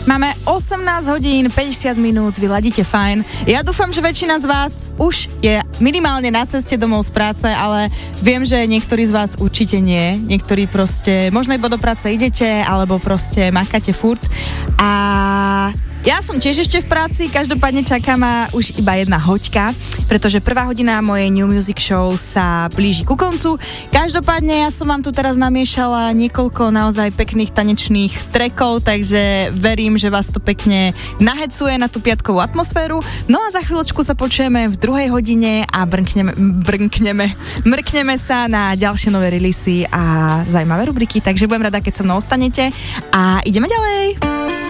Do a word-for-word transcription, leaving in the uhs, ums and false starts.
Máme osemnásť hodín, päťdesiat minút, vy ladíte fajn. Ja dúfam, že väčšina z vás už je minimálne na ceste domov z práce, ale viem, že niektorí z vás určite nie. Niektorí proste, možno iba do práce idete, alebo proste makáte furt. A ja som tiež ešte v práci, každopádne čaká ma už iba jedna hoďka, pretože prvá hodina mojej New Music Show sa blíži ku koncu. Každopádne ja som vám tu teraz namiešala niekoľko naozaj pekných tanečných trackov, takže verím, že vás to pekne nahecuje na tú piatkovú atmosféru. No a za chvíľočku sa počujeme v druhej hodine a brnkneme, brnkneme, mrkneme sa na ďalšie nové releasy a zaujímavé rubriky, takže budem rada, keď so mnou ostanete a ideme ďalej.